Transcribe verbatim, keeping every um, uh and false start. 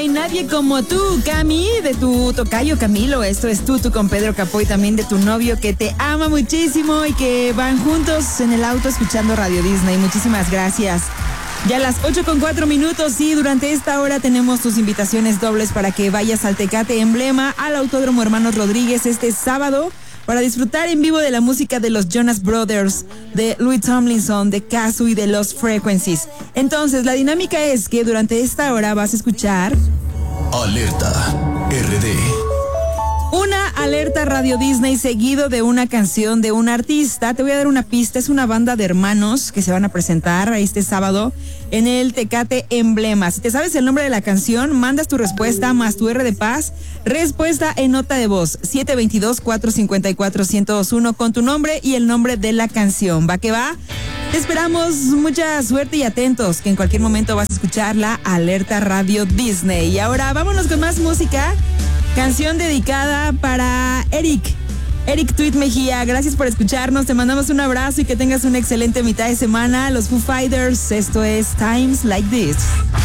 hay nadie como tú, Cami, de tu tocayo Camilo. Esto es Tú, tú con Pedro Capó, y también de tu novio que te ama muchísimo y que van juntos en el auto escuchando Radio Disney. Muchísimas gracias. Ya a las ocho con cuatro minutos, y durante esta hora tenemos tus invitaciones dobles para que vayas al Tecate Emblema, al Autódromo Hermanos Rodríguez este sábado, para disfrutar en vivo de la música de los Jonas Brothers, de Louis Tomlinson, de Kazu y de Lost Frequencies. Entonces, la dinámica es que durante esta hora vas a escuchar... Alerta R D. Una alerta Radio Disney seguido de una canción de un artista. Te voy a dar una pista. Es una banda de hermanos que se van a presentar este sábado en el Tecate Emblema. Si te sabes el nombre de la canción, mandas tu respuesta más tu R de paz. Respuesta en nota de voz siete dos dos, cuatro cinco cuatro, uno cero dos uno con tu nombre y el nombre de la canción. ¿Va que va? Te esperamos, mucha suerte y atentos, que en cualquier momento vas a escuchar la alerta Radio Disney. Y ahora vámonos con más música. Canción dedicada para Eric. Eric Tweet Mejía, gracias por escucharnos. Te mandamos un abrazo y que tengas una excelente mitad de semana. Los Foo Fighters, esto es Times Like This.